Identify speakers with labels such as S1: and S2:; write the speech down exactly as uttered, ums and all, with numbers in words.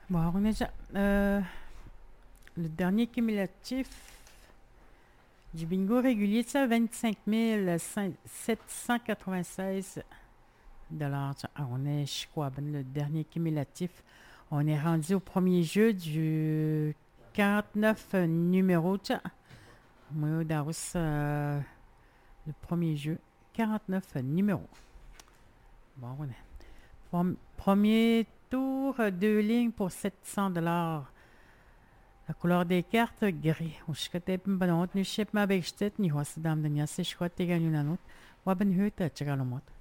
S1: Bon, on est déjà. euh, le dernier cumulatif du bingo régulier, c'est vingt-cinq mille sept cent quatre-vingt-seize dollars. Ah, on est, je crois, ben, le dernier cumulatif. On est rendu au premier jeu du quarante-neuf numéro. Tiens, moi, dans euh, le premier jeu, quarante-neuf numéros. Bon, on est. Prom- premier tour, euh, deux lignes pour sept cents dollars. La couleur des cartes, gris. وشكتب بنوت نشيب ما بيشتت ني هو صدام دنيا سيشكوت تيجان يونانوت وبنهوت تشغلوموت